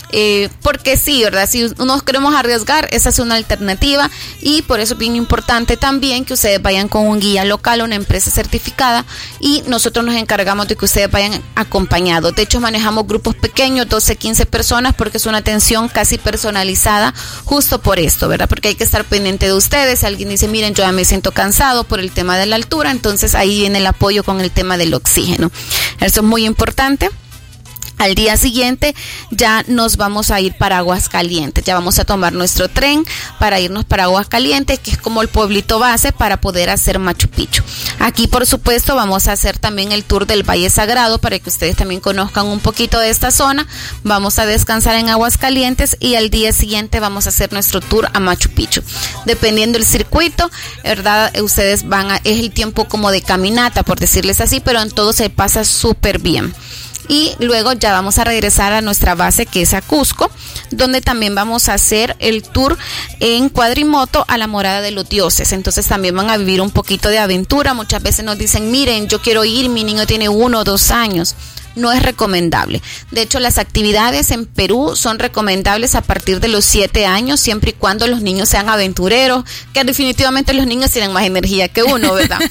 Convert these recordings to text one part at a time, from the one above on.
porque sí, ¿verdad? Si nos queremos arriesgar, esa es una alternativa, y por eso es bien importante también que ustedes vayan con un guía local, una empresa certificada, y nosotros nos encargamos de que ustedes vayan acompañados. De hecho, manejamos grupos pequeños, 12, 15 personas, porque es una atención casi personalizada justo por esto, ¿verdad? Porque hay que estar pendiente de ustedes. Si alguien dice, miren, yo ya me siento cansado por el tema de la altura, entonces ahí viene el apoyo con el tema del oxígeno. Eso es muy importante. Al día siguiente ya nos vamos a ir para Aguascalientes, ya vamos a tomar nuestro tren para irnos para Aguascalientes, que es como el pueblito base para poder hacer Machu Picchu. Aquí, por supuesto, vamos a hacer también el tour del Valle Sagrado para que ustedes también conozcan un poquito de esta zona. Vamos a descansar en Aguascalientes y al día siguiente vamos a hacer nuestro tour a Machu Picchu. Dependiendo del circuito, ¿verdad? Ustedes es el tiempo como de caminata, por decirles así, pero en todo se pasa súper bien. Y luego ya vamos a regresar a nuestra base, que es a Cusco, donde también vamos a hacer el tour en cuadrimoto a la Morada de los Dioses. Entonces también van a vivir un poquito de aventura. Muchas veces nos dicen, miren, yo quiero ir, mi niño tiene 1 o 2 años. No es recomendable. De hecho, las actividades en Perú son recomendables a partir de los 7 años, siempre y cuando los niños sean aventureros, que definitivamente los niños tienen más energía que uno, ¿verdad?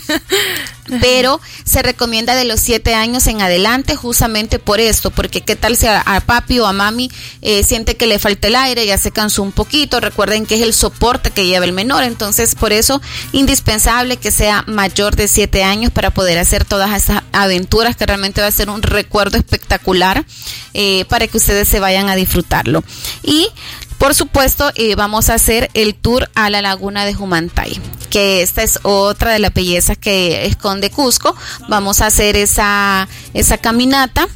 Pero se recomienda de los 7 años en adelante, justamente por esto, porque qué tal si a papi o a mami siente que le falta el aire, ya se cansó un poquito. Recuerden que es el soporte que lleva el menor, entonces por eso indispensable que sea mayor de 7 años para poder hacer todas esas aventuras, que realmente va a ser un recuerdo espectacular para que ustedes se vayan a disfrutarlo. Y por supuesto, vamos a hacer el tour a la laguna de Humantay, que esta es otra de las bellezas que esconde Cusco. Vamos a hacer esa caminata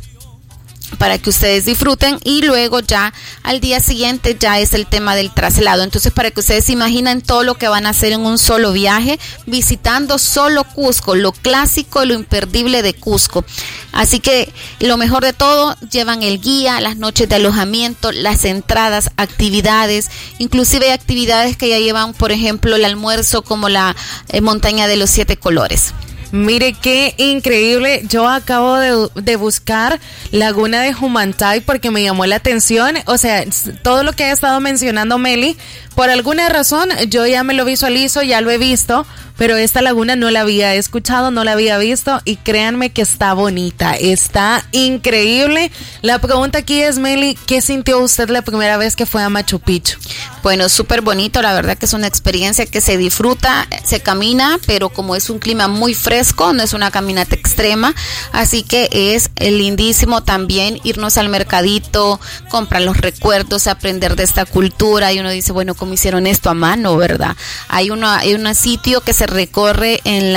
para que ustedes disfruten, y luego ya al día siguiente ya es el tema del traslado. Entonces, para que ustedes se imaginen todo lo que van a hacer en un solo viaje, visitando solo Cusco, lo clásico, lo imperdible de Cusco. Así que lo mejor de todo, llevan el guía, las noches de alojamiento, las entradas, actividades, inclusive hay actividades que ya llevan, por ejemplo, el almuerzo, como la montaña de los 7 colores. Mire qué increíble. Yo acabo de buscar Laguna de Humantay porque me llamó la atención. O sea, todo lo que ha estado mencionando Meli, por alguna razón yo ya me lo visualizo, ya lo he visto, pero esta laguna no la había escuchado, no la había visto, y créanme que está bonita, está increíble. La pregunta aquí es, Meli, ¿qué sintió usted la primera vez que fue a Machu Picchu? Bueno, súper bonito, la verdad que es una experiencia que se disfruta, se camina, pero como es un clima muy fresco, no es una caminata extrema, así que es lindísimo también irnos al mercadito, comprar los recuerdos, aprender de esta cultura, y uno dice, bueno, ¿cómo hicieron esto a mano, verdad? Hay un sitio que se recorre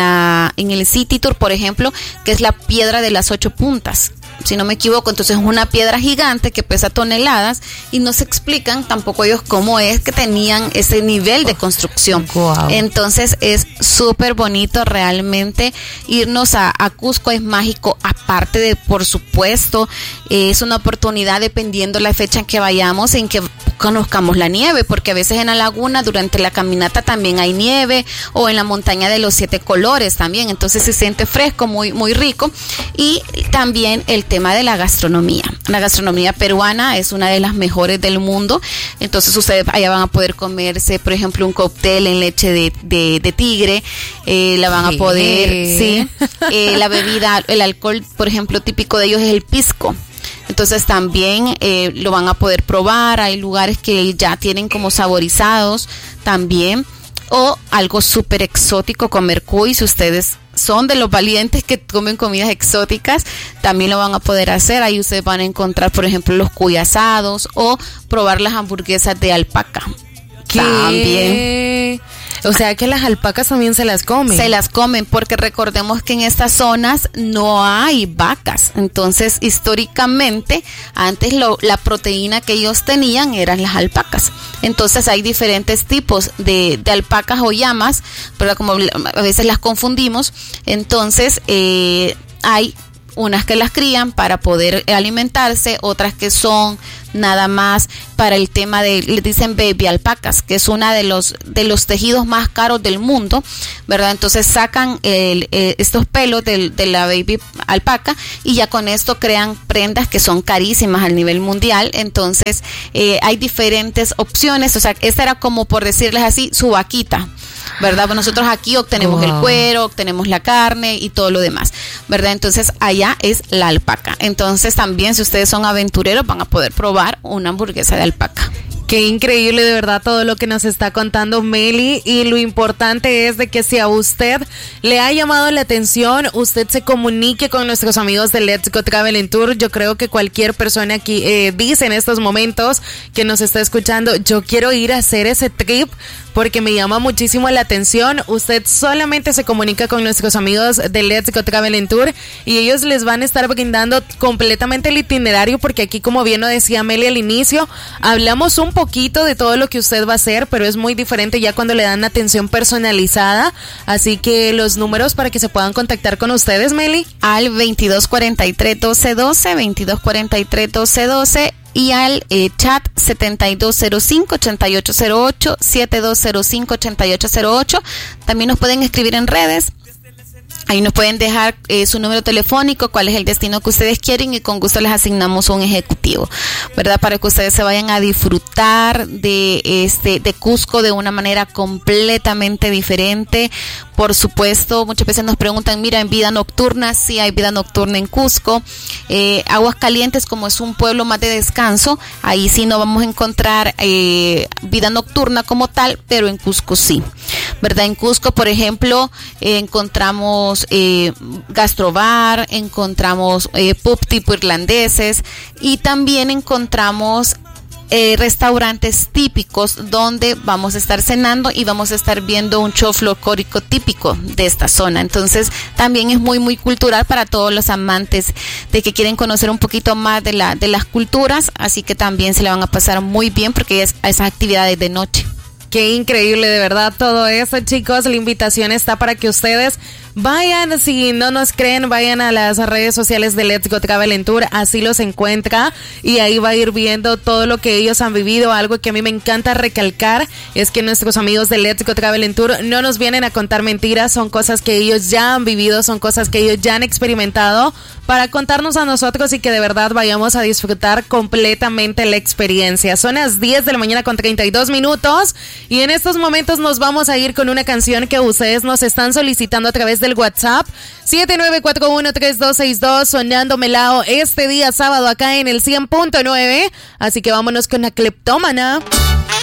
en el City Tour, por ejemplo, que es la piedra de las 8 puntas. Si no me equivoco, entonces es una piedra gigante que pesa toneladas, y no se explican tampoco ellos cómo es que tenían ese nivel de construcción. Wow. Entonces es súper bonito realmente irnos a Cusco, es mágico, aparte de, por supuesto, es una oportunidad, dependiendo la fecha en que vayamos, en que conozcamos la nieve, porque a veces en la laguna durante la caminata también hay nieve, o en la montaña de los 7 colores también, entonces se siente fresco, muy, muy rico. Y también el tema de la gastronomía. La gastronomía peruana es una de las mejores del mundo, entonces ustedes allá van a poder comerse, por ejemplo, un cóctel en leche de tigre, la van a poder, sí, la bebida, el alcohol, por ejemplo, típico de ellos es el pisco. Entonces también lo van a poder probar. Hay lugares que ya tienen como saborizados también, o algo súper exótico, comer cuy. Si ustedes son de los valientes que comen comidas exóticas, también lo van a poder hacer. Ahí ustedes van a encontrar, por ejemplo, los cuy asados, o probar las hamburguesas de alpaca. ¿Qué? También. O sea que las alpacas también se las comen. Se las comen, porque recordemos que en estas zonas no hay vacas. Entonces, históricamente, antes la proteína que ellos tenían eran las alpacas. Entonces, hay diferentes tipos de alpacas o llamas, pero como a veces las confundimos. Entonces, hay unas que las crían para poder alimentarse, otras que son nada más para el tema de, les dicen baby alpacas, que es una de los tejidos más caros del mundo, ¿verdad? Entonces sacan estos pelos de la baby alpaca y ya con esto crean prendas que son carísimas a nivel mundial. Entonces hay diferentes opciones, o sea, esta era como, por decirles así, su vaquita, ¿verdad? Pues nosotros aquí obtenemos el cuero, obtenemos la carne y todo lo demás, ¿verdad? Entonces allá es la alpaca. Entonces también, si ustedes son aventureros, van a poder probar una hamburguesa de alpaca. Qué increíble de verdad todo lo que nos está contando Meli, y lo importante es de que si a usted le ha llamado la atención, usted se comunique con nuestros amigos de Let's Go Travel and Tour. Yo creo que cualquier persona aquí dice en estos momentos que nos está escuchando, yo quiero ir a hacer ese trip porque me llama muchísimo la atención. Usted solamente se comunica con nuestros amigos de Let's Go Travel and Tour y ellos les van a estar brindando completamente el itinerario, porque aquí, como bien lo decía Meli al inicio, hablamos un poquito de todo lo que usted va a hacer, pero es muy diferente ya cuando le dan atención personalizada. Así que los números para que se puedan contactar con ustedes, Meli. Al 2243-1212, 2243-1212 y al chat 7205-8808, 7205-8808. También nos pueden escribir en redes. Ahí nos pueden dejar su número telefónico, cuál es el destino que ustedes quieren, y con gusto les asignamos un ejecutivo, ¿verdad? Para que ustedes se vayan a disfrutar de Cusco de una manera completamente diferente. Por supuesto, muchas veces nos preguntan, mira, en vida nocturna, sí hay vida nocturna en Cusco. Aguascalientes, como es un pueblo más de descanso, ahí sí no vamos a encontrar vida nocturna como tal, pero en Cusco sí, ¿verdad? En Cusco, por ejemplo, encontramos gastrobar, encontramos pub tipo irlandeses, y también encontramos restaurantes típicos donde vamos a estar cenando y vamos a estar viendo un show folclórico típico de esta zona. Entonces también es muy muy cultural para todos los amantes de que quieren conocer un poquito más de las culturas, así que también se le van a pasar muy bien porque es a esas actividades de noche. Qué increíble de verdad todo eso, chicos. La invitación está para que ustedes vayan, si no nos creen, vayan a las redes sociales de Let's Go Travel and Tour, así los encuentra y ahí va a ir viendo todo lo que ellos han vivido. Algo que a mí me encanta recalcar es que nuestros amigos de Let's Go Travel and Tour no nos vienen a contar mentiras, son cosas que ellos ya han vivido, son cosas que ellos ya han experimentado para contarnos a nosotros y que de verdad vayamos a disfrutar completamente la experiencia. Son las 10 de la mañana con 32 minutos y en estos momentos nos vamos a ir con una canción que ustedes nos están solicitando a través del WhatsApp 79413262, sonando Melao este día sábado acá en el 100.9, así que vámonos con la Cleptómana.